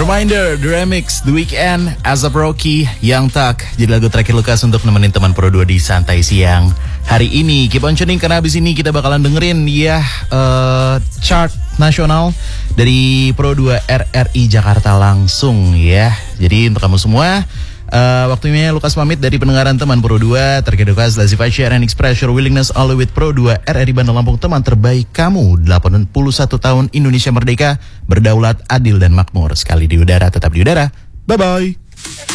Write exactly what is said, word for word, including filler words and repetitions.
Reminder, The Remix, The Weekend, Asap Rocky, Young Thug. Jadi lagu terakhir Lukas untuk nemenin teman Pro dua di Santai Siang hari ini. Keep on tuning karena abis ini kita bakalan dengerin ya uh, chart nasional dari Pro dua R R I Jakarta langsung ya. Jadi untuk kamu semua, Uh, waktunya Lukas pamit dari pendengaran teman Pro dua. Terkait Lukas, Lazify, Share and Express your willingness all with Pro dua R R I Bandar Lampung, teman terbaik kamu. Delapan puluh satu tahun Indonesia merdeka, berdaulat, adil dan makmur. Sekali di udara, tetap di udara. Bye-bye.